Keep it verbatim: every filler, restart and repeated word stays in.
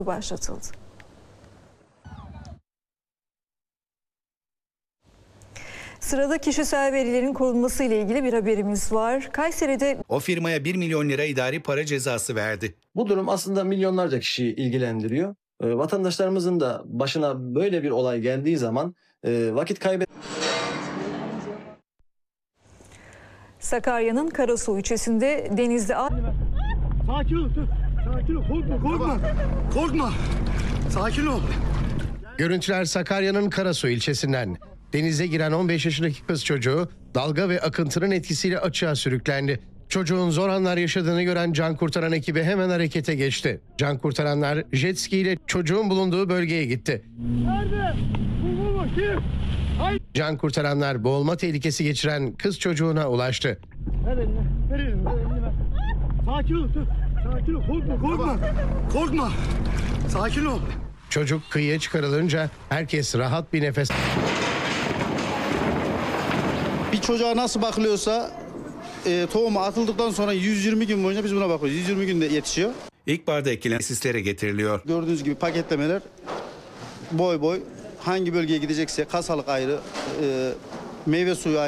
başlatıldı. Sırada kişisel verilerin korunması ile ilgili bir haberimiz var. Kayseri'de o firmaya bir milyon lira idari para cezası verdi. Bu durum aslında milyonlarca kişiyi ilgilendiriyor. E, vatandaşlarımızın da başına böyle bir olay geldiği zaman e, vakit kaybet. Sakarya'nın Karasu ilçesinde denizde Sakin ol, dur. Sakin ol. Korkma, korkma. Korkma. Sakin ol. Görüntüler Sakarya'nın Karasu ilçesinden. Denize giren on beş yaşındaki kız çocuğu dalga ve akıntının etkisiyle açığa sürüklendi. Çocuğun zor anlar yaşadığını gören can kurtaran ekibi hemen harekete geçti. Can kurtaranlar jet ski ile çocuğun bulunduğu bölgeye gitti. Nerede? Bulma kim? Hayır. Can kurtaranlar boğulma tehlikesi geçiren kız çocuğuna ulaştı. Ver elini. Ver elini. Ver elini ver. Sakin ol, dur. Sakin ol. Korkma, korkma. Korkma. Sakin ol. Çocuk kıyıya çıkarılınca herkes rahat bir nefes. Bir çocuğa nasıl bakılıyorsa e, tohumu atıldıktan sonra yüz yirmi gün boyunca biz buna bakıyoruz. yüz yirmi günde yetişiyor. İlkbaharda ekilen tesislere getiriliyor. Gördüğünüz gibi paketlemeler boy boy hangi bölgeye gidecekse kasalık ayrı, e, meyve suyu ayrı.